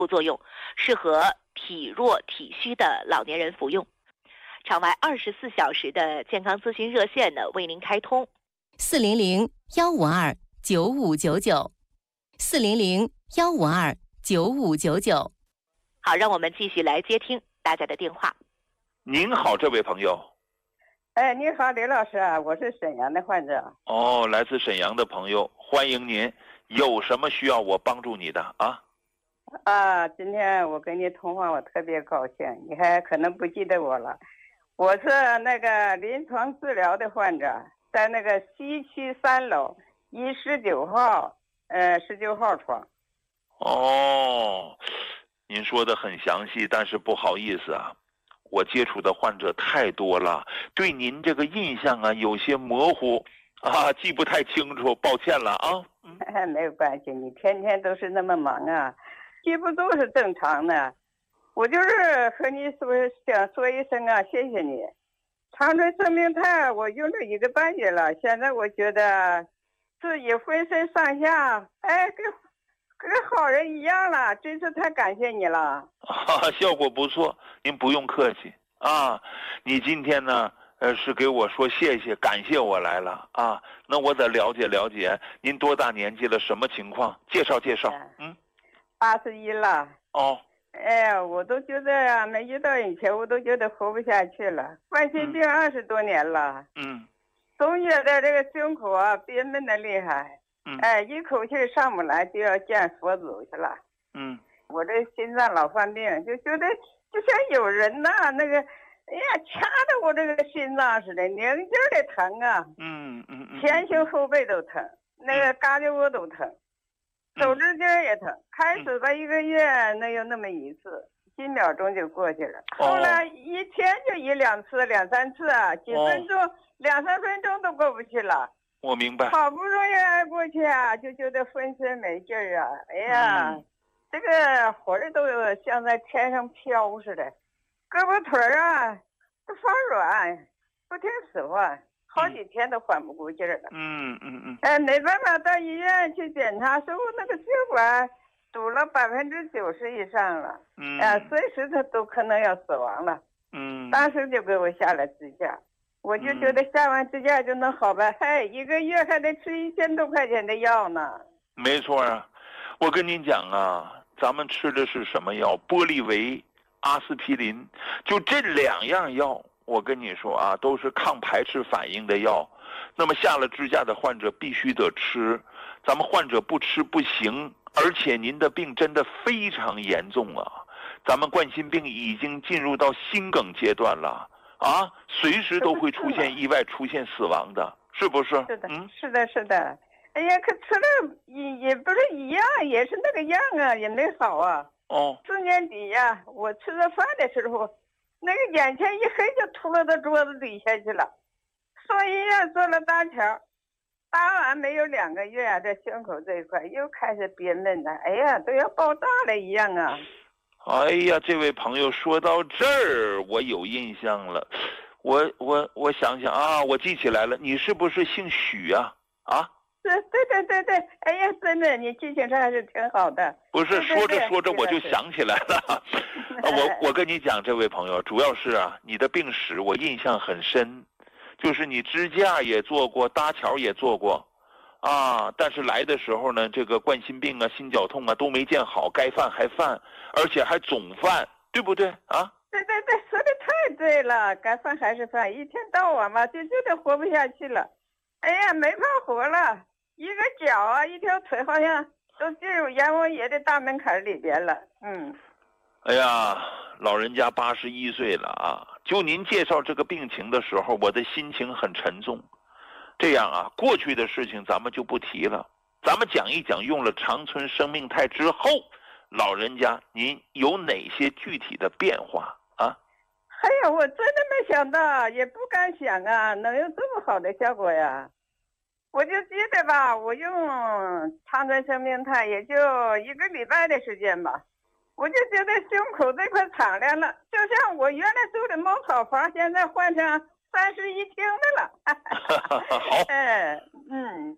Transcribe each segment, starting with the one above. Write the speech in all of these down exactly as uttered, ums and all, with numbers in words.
副作用，适合体弱体虚的老年人服用。场外二十四小时的健康咨询热线呢为您开通， 四零零幺五二九五九九，四零零幺五二九五九九。 好，让我们继续来接听大家的电话。 您好，这位朋友。 哎，你好，刘老师，我是沈阳的患者。 哦，来自沈阳的朋友，欢迎您。有什么需要我帮助你的啊？ 啊，今天我跟你通话，我特别高兴。你还可能不记得我了，我是那个临床治疗的患者，在那个西区三楼一十九号，呃，十九号床。 哦，您说的很详细，但是不好意思啊，我接触的患者太多了，对您这个印象啊有些模糊啊，记不太清楚，抱歉了啊。 嗯、没有关系，你天天都是那么忙啊，记不住是正常的。我就是和你说想说一声啊，谢谢你。长春生命肽我用了一个半月了，现在我觉得自己浑身上下，哎，跟跟好人一样了，真是太感谢你了。 啊，效果不错，您不用客气啊。你今天呢，呃，是给我说谢谢，感谢我来了啊。那我得了解了解，您多大年纪了，什么情况？介绍介绍。嗯， 八十一了。 哦。 哎，我都觉得啊，没遇到以前，我都觉得活不下去了。冠心病二十多年了。嗯。总觉得这个胸口啊憋闷的厉害。嗯。哎，一口气上不来，就要见佛祖去了。嗯。我这心脏老犯病，就觉得就像有人呐、啊，那个。哎呀，掐着我这个心脏似的，拧劲儿的疼啊！嗯嗯嗯，前胸后背都疼，那个胳肢窝都疼，手指尖也疼。开始吧一个月能有那么一次，几秒钟就过去了。后来一天就一两次、两三次啊，几分钟、哦、两三分钟都过不去了。 我明白。 好不容易挨过去啊，就觉得浑身没劲儿啊！哎呀，嗯、这个魂儿都像在天上飘似的。胳膊腿儿啊都发软，不听使唤，好几天都缓不过劲儿了。嗯嗯嗯。哎，没办法，到医院去检查，说我那个血管堵了百分之九十以上了。嗯。啊，随时他都可能要死亡了。嗯。当时就给我下了支架，我就觉得下完支架就能好吧？嘿，一个月还得吃一千多块钱的药呢。 没错啊，我跟您讲啊，咱们吃的是什么药？玻利维。阿司匹林，就这两样药，我跟你说啊，都是抗排斥反应的药。那么下了支架的患者必须得吃，咱们患者不吃不行。而且您的病真的非常严重啊，咱们冠心病已经进入到心梗阶段了啊，随时都会出现意外、出现死亡的，是不是？ 是的，嗯，是的，是的。哎呀，可吃了也也不是一样，也是那个样啊，也没好啊。哦，四年底呀、啊，我吃着饭的时候，那个眼前一黑就秃了到桌子底下去了。送医院做了搭桥，搭完没有两个月啊，在胸口这一块又开始憋闷了，哎呀，都要爆炸了一样啊！ 哎呀，这位朋友说到这儿，我有印象了。我我我想想啊，我记起来了，你是不是姓许啊？啊？ 对对对对对，哎呀，真的，你记性还是挺好的。 不是，说着说着我就想起来了。我我跟你讲，这位朋友，主要是啊，你的病史我印象很深，就是你支架也做过，搭桥也做过，啊，但是来的时候呢，这个冠心病啊、心绞痛啊都没见好，该犯还犯，而且还总犯，对不对啊？ 对对对，说的太对了，该犯还是犯，一天到晚嘛，就觉得活不下去了。哎呀，没法活了。一个脚啊，一条腿好像都进入阎王爷的大门槛里边了。嗯， 哎呀，老人家八十一岁了啊！就您介绍这个病情的时候，我的心情很沉重。这样啊，过去的事情咱们就不提了，咱们讲一讲用了长春生命肽之后，老人家您有哪些具体的变化啊？ 哎呀，我真的没想到，也不敢想啊，能有这么好的效果呀！我就记得吧，我用长春生命肽也就一个礼拜的时间吧，我就觉得胸口这块敞亮了，就像我原来住的茅草房，现在换成三室一厅的了。 好。 哎，嗯，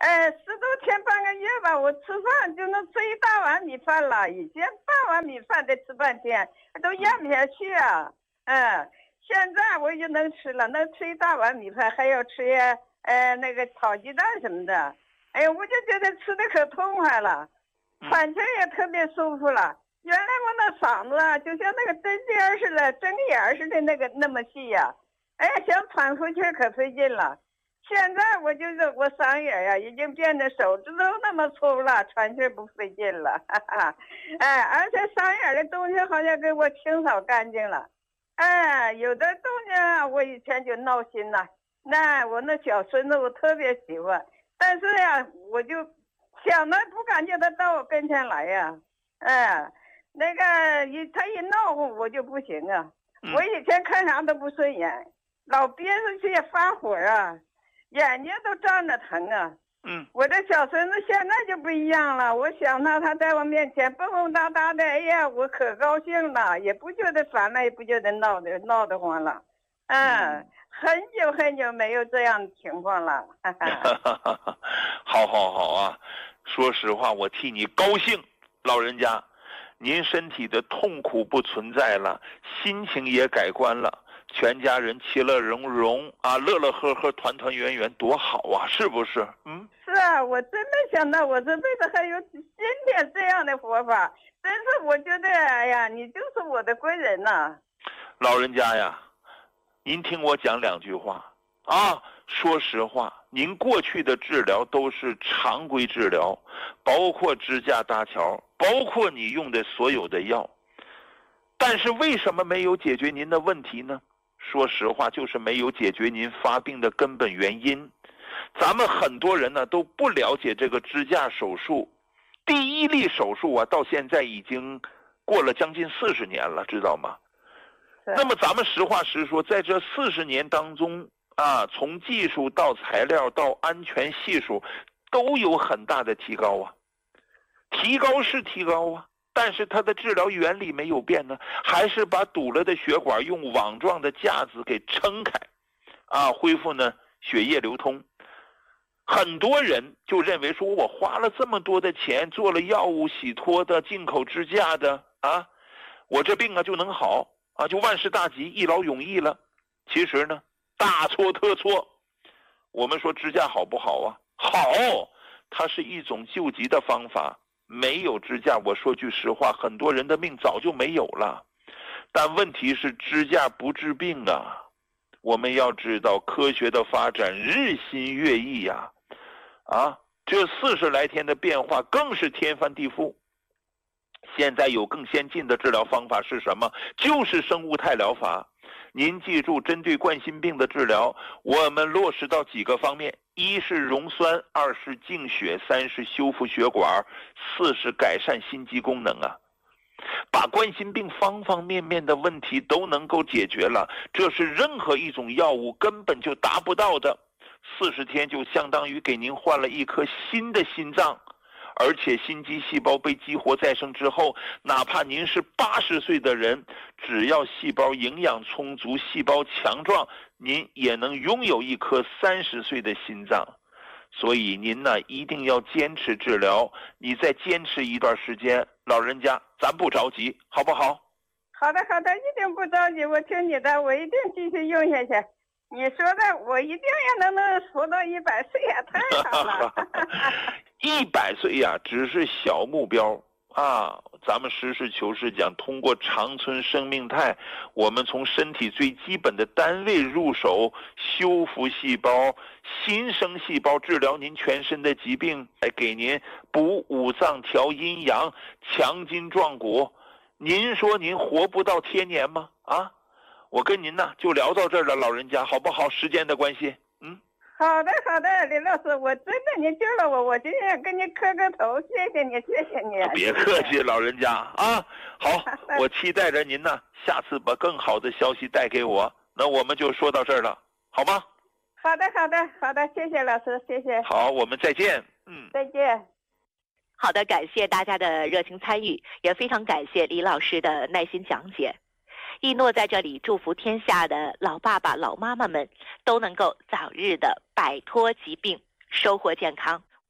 哎，十多天半个月吧，我吃饭就能吃一大碗米饭了。以前半碗米饭得吃半天，都咽不下去啊。嗯，现在我就能吃了，能吃一大碗米饭，还要吃呃那个炒鸡蛋什么的。哎呀，我就觉得吃的可痛快了，喘气也特别舒服了。原来我那嗓子啊，就像那个针尖似的，针眼似的那个那么细呀、啊。哎呀，想喘口气可费劲了。现在我就是我嗓眼呀、啊，已经变得手指头那么粗了，喘气不费劲了，哈哈。哎，而且嗓眼的东西好像给我清扫干净了。哎，有的东西啊，我以前就闹心了。那我那小孙子我特别喜欢，但是呀，我就想的不敢叫他到我跟前来呀。哎，那个一他一闹乎我就不行啊。我以前看啥都不顺眼，老憋着去发火啊。眼睛都胀着疼啊！ 嗯， 我这小孙子现在就不一样了。我想到他在我面前蹦蹦哒哒的，哎呀，我可高兴了，也不觉得烦了，也不觉得闹的闹得慌了。嗯，嗯很久很久没有这样的情况了。哈哈好好好啊！说实话，我替你高兴，老人家，您身体的痛苦不存在了，心情也改观了。全家人其乐融融啊，乐乐呵呵，团团圆圆，多好啊，是不是？嗯， 是啊，我真没想到我这辈子还有今天这样的活法，真是我觉得，哎呀，你就是我的贵人呐、啊。 老人家呀，您听我讲两句话啊。说实话，您过去的治疗都是常规治疗，包括支架搭桥，包括你用的所有的药，但是为什么没有解决您的问题呢？说实话，就是没有解决您发病的根本原因。咱们很多人呢都不了解这个支架手术，第一例手术啊，到现在已经过了将近四十年了，知道吗？那么咱们实话实说，在这四十年当中啊，从技术到材料到安全系数，都有很大的提高啊。提高是提高啊。但是它的治疗原理没有变呢，还是把堵了的血管用网状的架子给撑开，啊，恢复呢血液流通。很多人就认为说，我花了这么多的钱做了药物洗脱的进口支架的啊，我这病啊就能好啊，就万事大吉，一劳永逸了。其实呢，大错特错。我们说支架好不好啊？好，它是一种救急的方法。没有支架，我说句实话，很多人的命早就没有了。但问题是支架不治病啊。我们要知道，科学的发展日新月异呀、啊，啊，这四十来天的变化更是天翻地覆。现在有更先进的治疗方法是什么？就是生物肽疗法。您记住，针对冠心病的治疗，我们落实到几个方面：一是溶栓，二是净血，三是修复血管，四是改善心肌功能啊。把冠心病方方面面的问题都能够解决了，这是任何一种药物根本就达不到的。四十天就相当于给您换了一颗新的心脏。而且心肌细胞被激活再生之后，哪怕您是八十岁的人，只要细胞营养充足，细胞强壮，您也能拥有一颗三十岁的心脏。所以您呢一定要坚持治疗，你再坚持一段时间，老人家咱不着急，好不好？ 好的好的，一定不着急，我听你的，我一定继续用下去。你说的我一定也能能活到一百岁呀，太好了。 一百岁呀，只是小目标啊！咱们实事求是讲，通过长春生命肽，我们从身体最基本的单位入手，修复细胞、新生细胞，治疗您全身的疾病，来给您补五脏、调阴阳、强筋壮骨。您说您活不到天年吗？啊，我跟您呢就聊到这儿了，老人家，好不好？时间的关系，嗯。 好的好的，李老师，我真的你救了我，我今天跟你磕个头，谢谢你谢谢你。 别客气，老人家啊。好，我期待着您呢，下次把更好的消息带给我。那我们就说到这儿了，好吗？ 好的好的好的，谢谢老师，谢谢。 好，我们再见。嗯， 再见。 好的，感谢大家的热情参与，也非常感谢李老师的耐心讲解。一诺在这里祝福天下的老爸爸老妈妈们都能够早日的摆脱疾病，收获健康。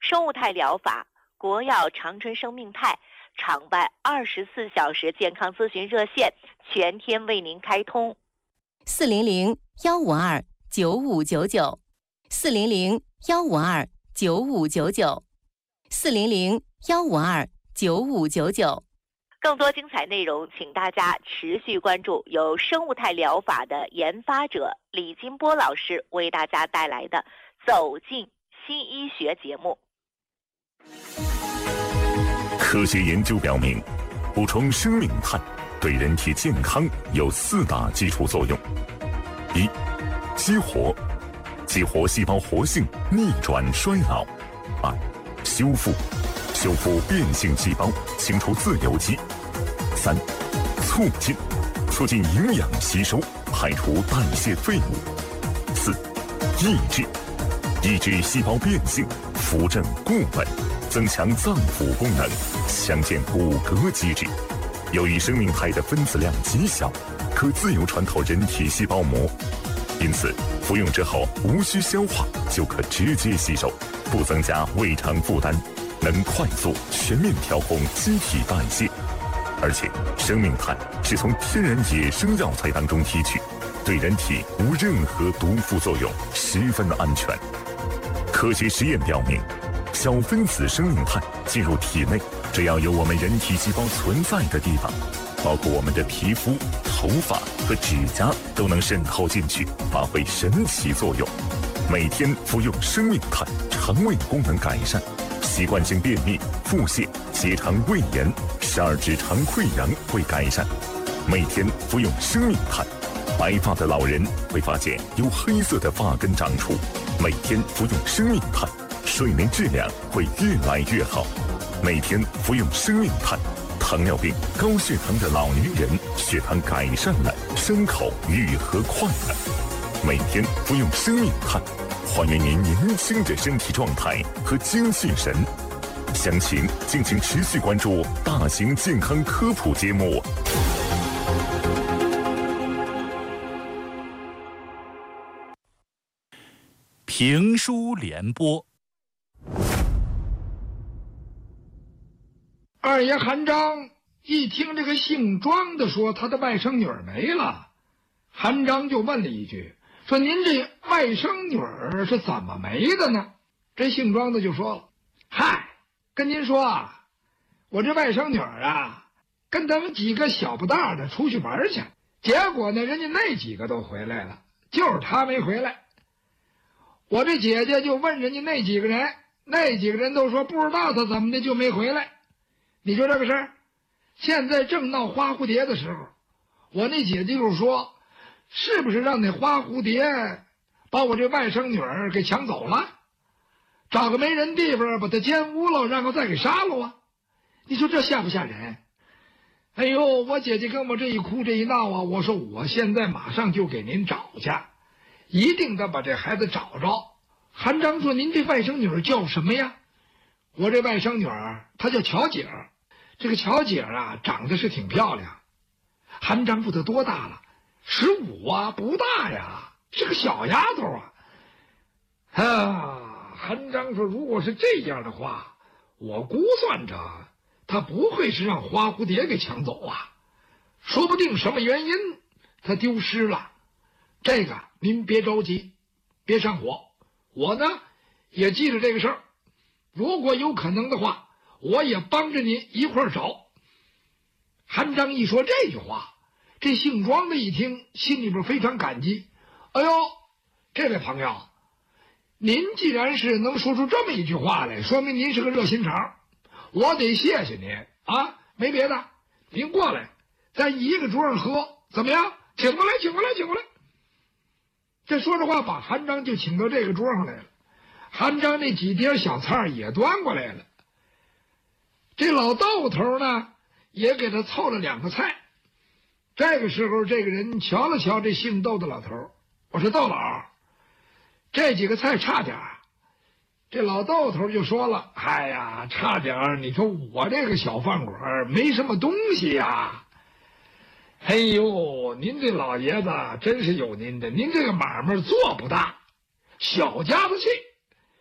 生物肽疗法、国药长春生命肽场外二十四小时健康咨询热线全天为您开通。 四零零幺五二九五九九，四零零幺五二九五九九，四零零幺五二九五九九。 更多精彩内容，请大家持续关注由生物肽疗法的研发者李金波老师为大家带来的《走进新医学》节目。 科学研究表明，补充生命肽对人体健康有四大基础作用：一、激活，激活细胞活性，逆转衰老；二、修复，修复变性细胞，清除自由基；三、促进，促进营养吸收，排除代谢废物；四、抑制，抑制细胞变性，扶正固本，增强脏腑功能，强健骨骼机制。由于生命肽的分子量极小，可自由穿透人体细胞膜，因此服用之后无需消化就可直接吸收，不增加胃肠负担，能快速全面调控机体代谢。而且生命肽是从天然野生药材当中提取，对人体无任何毒副作用，十分安全。科学实验表明，小分子生命肽进入体内，只要有我们人体细胞存在的地方，包括我们的皮肤、头发和指甲，都能渗透进去，发挥神奇作用。每天服用生命肽，肠胃功能改善，习惯性便秘、腹泻、结肠胃炎、十二指肠溃疡会改善。每天服用生命肽，白发的老人会发现有黑色的发根长出。每天服用生命肽，睡眠质量会越来越好。每天服用生命肽，糖尿病、高血糖的老年人血糖改善了，伤口愈合快了。每天服用生命肽，还原您年轻的身体状态和精气神。详情敬请持续关注大型健康科普节目。 评书联播。 二爷韩章一听这个姓庄的说他的外甥女儿没了，韩章就问了一句，说您这外甥女儿是怎么没的呢？这姓庄的就说了，嗨，跟您说啊，我这外甥女儿啊，跟他们几个小不大的出去玩去，结果呢，人家那几个都回来了，就是他没回来。我这姐姐就问人家那几个人，那几个人都说不知道他怎么的就没回来。你说这个事儿，现在正闹花蝴蝶的时候，我那姐姐就说，是不是让那花蝴蝶把我这外甥女儿给抢走了，找个没人地方把她奸污了，然后再给杀了啊？你说这吓不吓人？哎呦，我姐姐跟我这一哭这一闹啊，我说我现在马上就给您找去，一定得把这孩子找着。韩章说，您这外甥女儿叫什么呀？我这外甥女儿她叫乔姐儿，这个乔姐儿啊长得是挺漂亮。韩章不得多大了？十五啊，不大呀，是个小丫头啊。啊，韩章说，如果是这样的话，我估算着她不会是让花蝴蝶给抢走啊，说不定什么原因她丢失了。这个您别着急，别上火，我呢也记着这个事儿，如果有可能的话，我也帮着您一块儿找。韩章一说这句话，这姓庄的一听，心里边非常感激。哎呦，这位朋友，您既然是能说出这么一句话来，说明您是个热心肠，我得谢谢您啊！没别的，您过来，咱一个桌上喝，怎么样？请过来，请过来，请过来。这说着话，把韩章就请到这个桌上来了。韩章那几碟小菜也端过来了。这老豆头呢，也给他凑了两个菜。这个时候，这个人瞧了瞧这姓窦的老头，我说窦老，这几个菜差点儿。这老豆头就说了，哎呀，差点儿，你说我这个小饭馆没什么东西呀。哎呦，您这老爷子真是有您的，您这个买卖做不大，小家子气。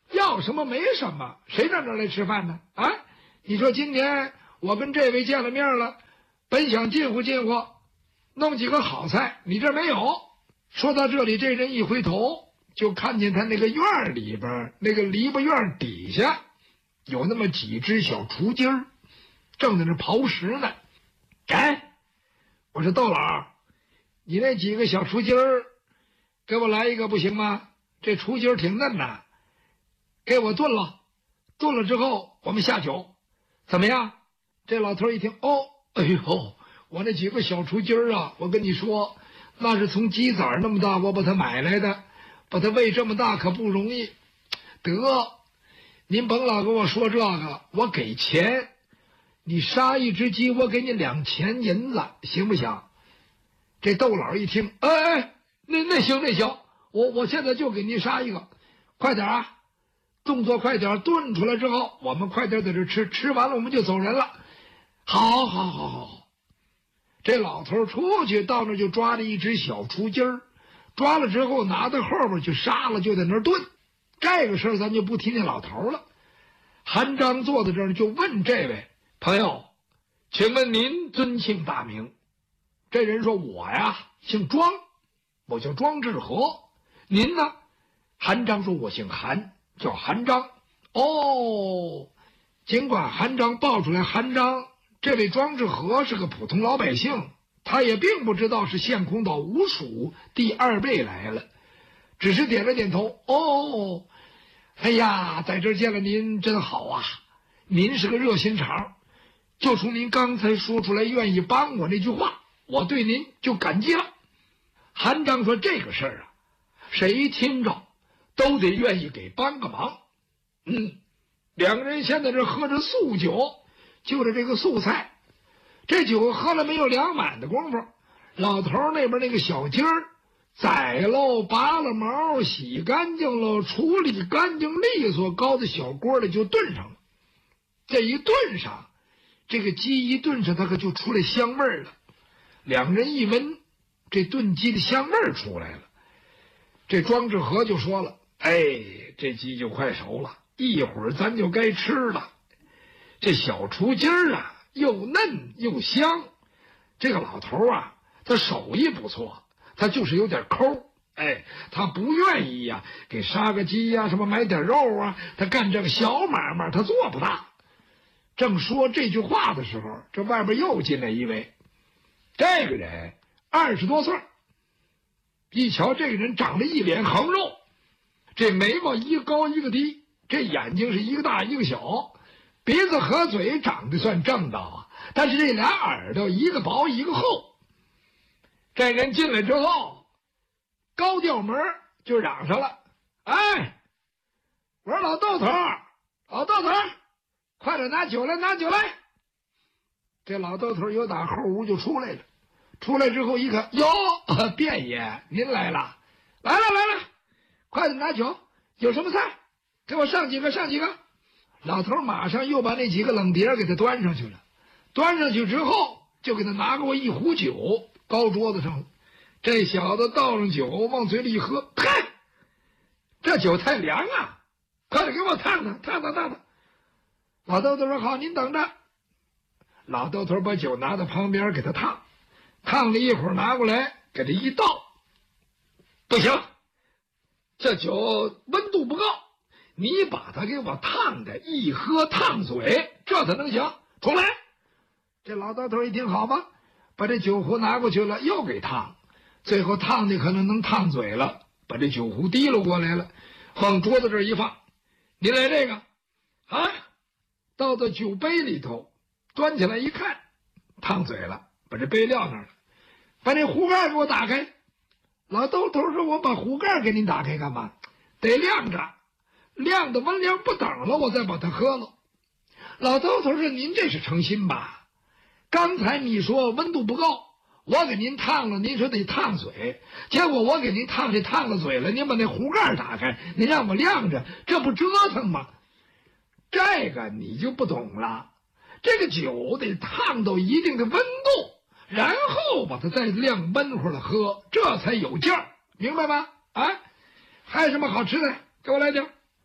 要什么没什么，谁上这儿来吃饭呢？啊，你说今天我跟这位见了面了，本想近乎近乎，弄几个好菜，你这没有。说到这里，这人一回头，就看见他那个院里边，那个篱笆院底下，有那么几只小雏鸡儿，正在那刨食呢。哎，我说豆老，你那几个小雏鸡儿，给我来一个不行吗？这雏鸡儿挺嫩的，给我炖了，炖了之后我们下酒，怎么样？这老头一听，哦，哎呦，我那几个小雏鸡儿啊，我跟你说，那是从鸡崽那么大我把它买来的，把它喂这么大可不容易。得，您甭老跟我说这个，我给钱，你杀一只鸡，我给你两钱银子，行不行？这窦老一听，哎哎，那那行那行，我我现在就给您杀一个，快点啊，动作快点，炖出来之后，我们快点在这吃，吃完了我们就走人了。好，好，好，好。这老头出去到那就抓了一只小雏鸡儿，抓了之后拿到后边去杀了，就在那儿炖。这个事儿咱就不提那老头了。韩章坐在这儿就问这位朋友，请问您尊姓大名？这人说，我呀姓庄，我叫庄志和。您呢？韩章说，我姓韩，叫韩章。哦，尽管韩章报出来，韩章这位庄志和是个普通老百姓，他也并不知道是县空岛吴蜀第二位来了，只是点了点头。哦，哎呀，在这儿见了您真好啊，您是个热心肠，就从您刚才说出来愿意帮我那句话，我对您就感激了。韩章说，这个事儿啊，谁听着都得愿意给帮个忙。嗯，两个人现在这喝着素酒，就着这个素菜，这酒喝了没有两碗的功夫，老头那边那个小鸡儿宰喽，拔了毛，洗干净喽，处理干净利索，高在小锅里就炖上了。这一炖上，这个鸡一炖上，它可就出来香味儿了。两人一闻，这炖鸡的香味儿出来了。这庄志和就说了，哎，这鸡就快熟了，一会儿咱就该吃了。这小雏鸡儿啊，又嫩又香。这个老头啊，他手艺不错，他就是有点抠。哎，他不愿意呀、啊，给杀个鸡呀、啊，什么买点肉啊，他干这个小买卖他做不大。正说这句话的时候，这外边又进来一位。这个人二十多岁，一瞧这个人长得一脸横肉，这眉毛一个高一个低，这眼睛是一个大一个小，鼻子和嘴长得算正道啊，但是这俩耳朵一个薄一个厚。这人进来之后，高调门就嚷上了，哎，我说老豆头，老豆头，快点拿酒来，拿酒来。这老豆头又打后屋就出来了，出来之后一看，哟，卞爷您来了，来了来了，快点拿酒，有什么菜给我上几个上几个。老头马上又把那几个冷碟给他端上去了，端上去之后就给他拿过一壶酒，高桌子上了。这小子倒上酒往嘴里一喝，嗨，这酒太凉啊，快点给我烫烫烫烫烫烫。老豆头说，好，您等着。老豆头把酒拿到旁边给他烫，烫了一会儿拿过来给他一倒，不行，这酒温度不够，你把它给我烫的一喝烫嘴，这才能行，重来。这老豆头一听，好吧，把这酒壶拿过去了，又给烫，最后烫的可能能烫嘴了，把这酒壶提溜过来了，往桌子这一放，您来这个啊，倒到酒杯里头，端起来一看，烫嘴了，把这杯撂那儿了，把这壶盖给我打开。老豆头说，我把壶盖给您打开干嘛？得晾着，晾的温凉不等了，我再把它喝了。老豆头说，您这是诚心吧？刚才你说温度不够，我给您烫了，您说得烫嘴，结果我给您烫这烫了嘴了，您把那壶盖打开，您让我晾着，这不折腾吗？这个你就不懂了，这个酒得烫到一定的温度，然后把它再晾温会儿了喝，这才有劲儿，明白吗？啊，还有什么好吃的？给我来点。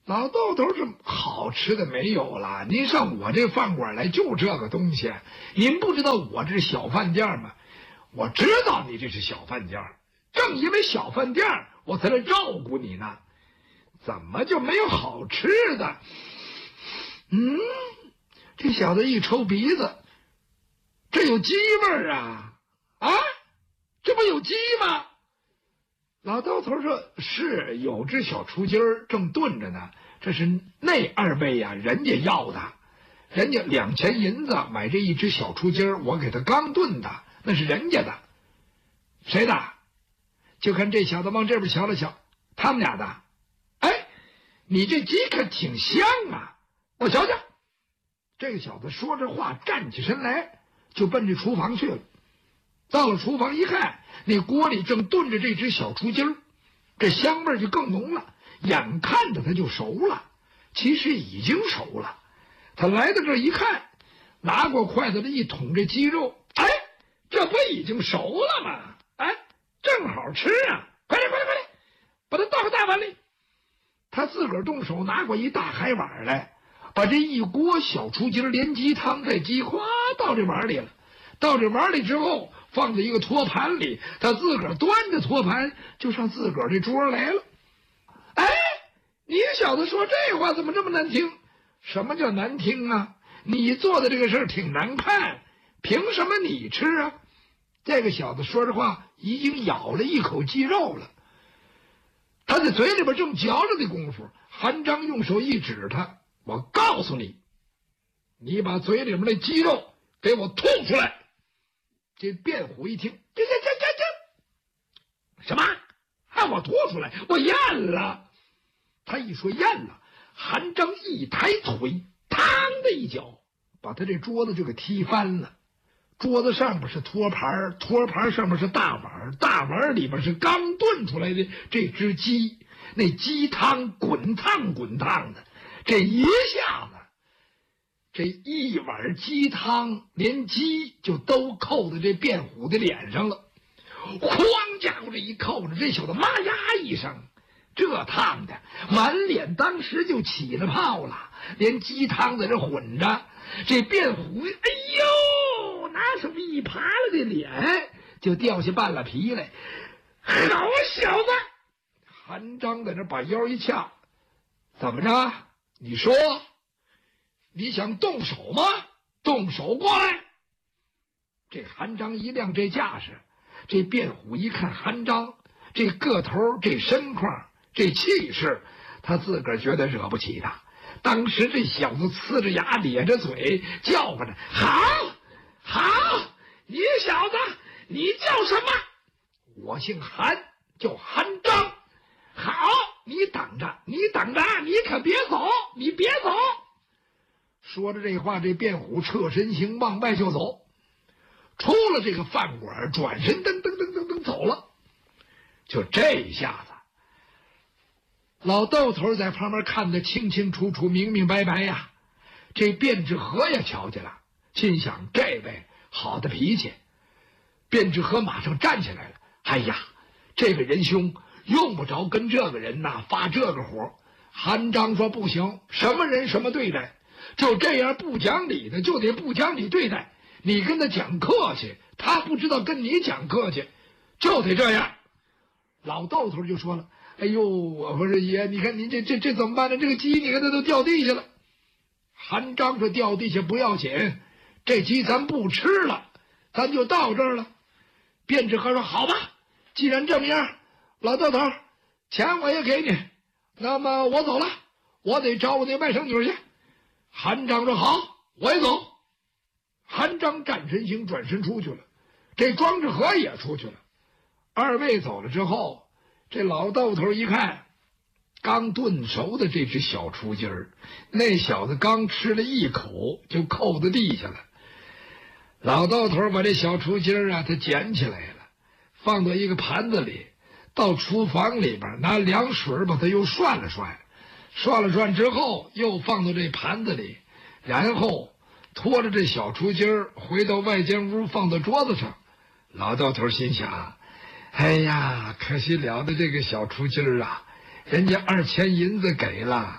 老豆头是好吃的没有了，您上我这饭馆来就这个东西，您不知道我这是小饭店吗？我知道你这是小饭店，正因为小饭店我才来照顾你呢。怎么就没有好吃的？嗯，这小子一抽鼻子，这有鸡味儿啊！啊，这不有鸡吗？老豆头说：“是有只小雏鸡儿正炖着呢，这是那二位呀、啊，人家要的，人家两钱银子买这一只小雏鸡儿，我给他刚炖的，那是人家的。谁的？就看这小子往这边瞧了瞧，他们俩的。哎，你这鸡可挺香啊！我瞧瞧。”这个小子说着话，站起身来，就奔这厨房去了。到了厨房一看，那锅里正炖着这只小雏鸡儿，这香味就更浓了，眼看着它就熟了，其实已经熟了。他来到这一看，拿过筷子的一捅这鸡肉，哎，这不已经熟了吗？哎，正好吃啊！快点快点快点，把它倒到大碗里。他自个儿动手拿过一大海碗来，把这一锅小雏鸡连鸡汤带鸡花倒这碗里了。倒这碗里之后，放在一个托盘里，他自个儿端着托盘就上自个儿这桌来了。哎，你小子说这话怎么这么难听？什么叫难听啊？你做的这个事儿挺难看，凭什么你吃啊？这个小子说着话，已经咬了一口鸡肉了。他在嘴里边正嚼着的功夫，韩章用手一指他：“我告诉你，你把嘴里面那鸡肉给我吐出来。”这卞虎一听，这这这这这什么？让我吐出来？我咽了。他一说咽了，韩章一抬腿，嘡的一脚，把他这桌子就给踢翻了。桌子上面是托盘，托盘上面是大碗，大碗里边是刚炖出来的这只鸡，那鸡汤滚烫滚烫的。这一下子，这一碗鸡汤连鸡就都扣在这卞虎的脸上了。哐家伙这一扣着，这小子妈呀一声，这烫的满脸当时就起了泡了，连鸡汤在这混着。这卞虎哎呦，拿手一扒拉这脸就掉下半拉皮来。好小子！韩章在这把腰一掐，怎么着？你说你想动手吗？动手过来！这韩章一亮这架势，这卞虎一看韩章这个头，这身况，这气势，他自个儿觉得惹不起他。当时这小子呲着牙咧着嘴叫唤着：“好，好，你小子，你叫什么？我姓韩，叫韩章。好，你等着，你等着，你可别走，你别走。”说着这话，这卞虎侧身行往外就走，出了这个饭馆，转身噔噔噔噔噔走了。就这一下子，老豆头在旁边看得清清楚楚、明明白白呀。这卞志和也瞧见了，心想这位好的脾气。卞志和马上站起来了：“哎呀，这位仁兄用不着跟这个人呐发这个火。”韩章说：“不行，什么人什么对待，就这样不讲理的就得不讲理对待。你跟他讲客气，他不知道跟你讲客气，就得这样。”老豆头就说了：“哎呦，我不是爷，你看您这这这怎么办呢？这个鸡你看它都掉地下了。”韩章说：“掉地下不要紧，这鸡咱不吃了，咱就到这儿了。”卞志和说：“好吧，既然这么样，老豆头，钱我也给你，那么我走了，我得找我那外甥女去。”韩章说：“好，我也走。”韩章站身行转身出去了，这庄志和也出去了。二位走了之后，这老豆头一看，刚炖熟的这只小雏鸡儿，那小子刚吃了一口就扣在地下了。老豆头把这小雏鸡儿啊，他捡起来了，放到一个盘子里，到厨房里边拿凉水把它又涮了涮，涮了涮之后又放到这盘子里，然后拖着这小雏鸡儿回到外间屋，放到桌子上。老豆头心想：哎呀，可惜了的这个小雏鸡儿啊，人家二钱银子给了，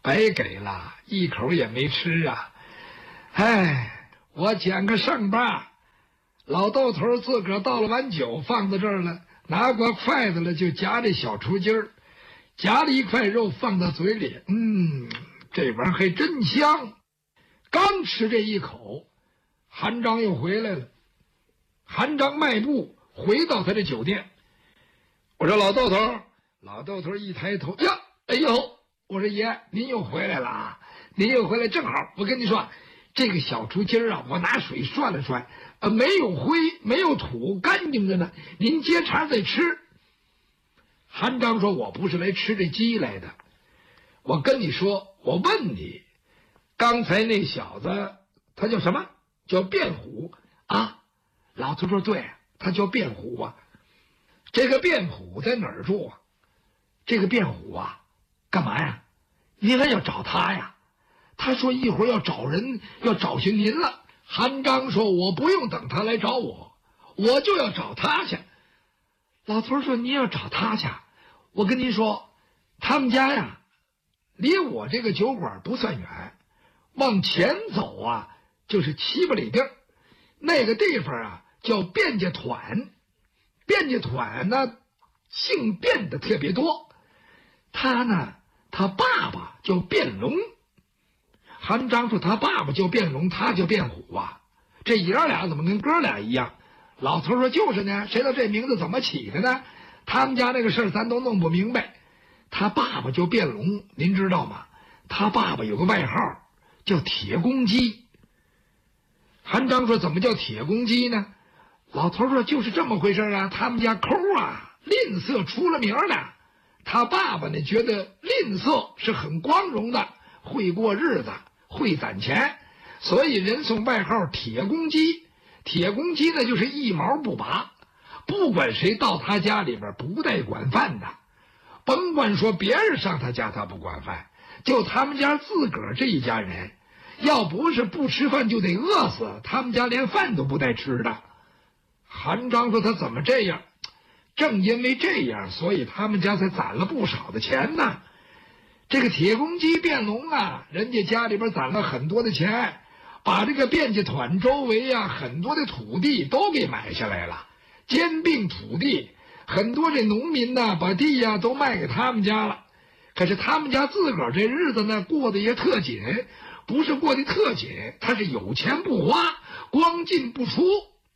白给了，一口也没吃啊！哎，我捡个剩吧。老豆头自个儿倒了碗酒放在这儿了，拿过筷子了就夹这小雏鸡儿，夹了一块肉放到嘴里，嗯，这玩意儿还真香。刚吃这一口，韩章又回来了。韩章迈步回到他的酒店，我说老豆头，老豆头一抬头，呀，哎呦，我说爷，您又回来了啊！您又回来正好，我跟你说，这个小雏鸡儿啊，我拿水涮了涮，呃，没有灰，没有土，干净着呢。您接茬再吃。韩章说：“我不是来吃这鸡来的，我跟你说，我问你，刚才那小子他叫什么？叫卞虎啊？”老头说：“对，他叫卞虎啊。这个卞虎在哪儿住啊？这个卞虎啊，干嘛呀？你还要找他呀？他说一会儿要找人，要找寻您了。”韩章说：“我不用等他来找我，我就要找他去。”老头说：“你要找他去？我跟您说，他们家呀，离我这个酒馆不算远，往前走啊，就是七八里地儿。那个地方啊，叫卞家团。卞家团呢，姓卞的特别多。他呢，他爸爸叫卞龙。”韩章说：“他爸爸叫卞龙，他叫卞虎啊，这爷俩怎么跟哥俩一样？”老头说：“就是呢，谁知道这名字怎么起的呢？他们家那个事儿咱都弄不明白。他爸爸叫卞龙，您知道吗？他爸爸有个外号叫铁公鸡。”韩章说：“怎么叫铁公鸡呢？”老头说：“就是这么回事啊，他们家抠啊，吝啬出了名的。他爸爸呢，觉得吝啬是很光荣的，会过日子，会攒钱，所以人送外号铁公鸡。铁公鸡呢，就是一毛不拔，不管谁到他家里边不带管饭的，甭管说别人上他家他不管饭，就他们家自个儿这一家人，要不是不吃饭就得饿死，他们家连饭都不带吃的。”韩章说：“他怎么这样？正因为这样，所以他们家才攒了不少的钱呢。这个铁公鸡卞龙啊，人家家里边攒了很多的钱，把这个卞家团周围啊很多的土地都给买下来了，兼并土地。很多这农民呢，把地呀、啊、都卖给他们家了。可是他们家自个儿这日子呢，过得也特紧，不是过得特紧，他是有钱不花，光进不出。”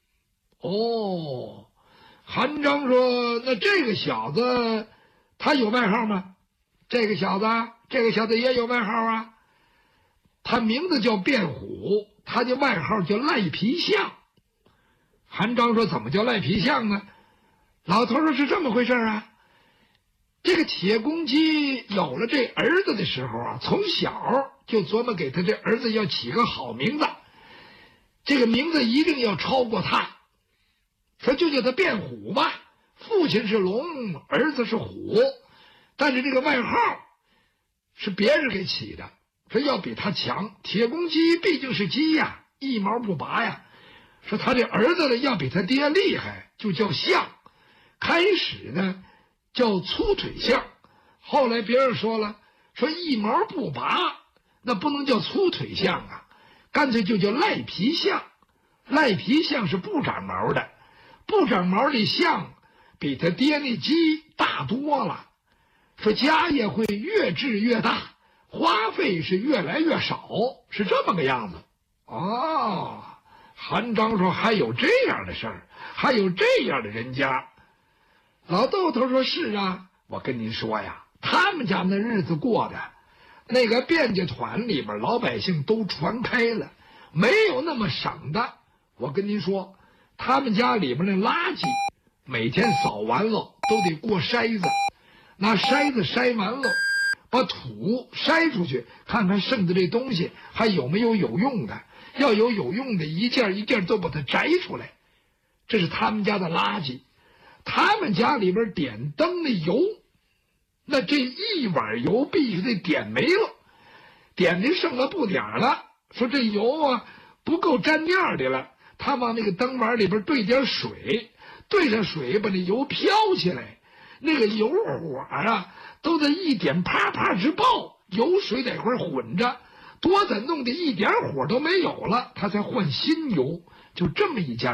哦，韩章说：“那这个小子他有外号吗？这个小子，这个小子也有外号啊。他名字叫卞虎，他的外号叫赖皮相。”韩章说：“怎么叫赖皮相呢？”老头说：“是这么回事啊。这个铁公鸡有了这儿子的时候啊，从小就琢磨给他这儿子要起个好名字，这个名字一定要超过他。说就叫他卞虎吧，父亲是龙，儿子是虎，但是这个外号是别人给起的，说要比他强。铁公鸡毕竟是鸡呀，一毛不拔呀。说他这儿子呢要比他爹厉害，就叫象。开始呢叫粗腿象，后来别人说了，说一毛不拔，那不能叫粗腿象啊，干脆就叫赖皮象。赖皮象是不长毛的。不长毛的象比他爹那鸡大多了，说家业会越治越大，花费是越来越少，是这么个样子。哦，韩章说：“还有这样的事儿，还有这样的人家。”老豆头说：“是啊，我跟您说呀，他们家那日子过的，那个卞家团里边老百姓都传开了，没有那么省的。我跟您说，他们家里边那垃圾每天扫完了都得过筛子，拿筛子筛完了，把土筛出去，看看剩的这东西还有没有有用的，要有有用的，一件一件都把它摘出来。这是他们家的垃圾。他们家里边点灯的油，那这一碗油必须得点没了，点的剩了不点了，说这油啊不够沾面的了，他往那个灯碗里边兑点水，兑上水把那油飘起来，那个油火啊都在一点啪啪直爆， 油水在一块混着，多得弄得一点火都没有了，他才换新油。就这么一家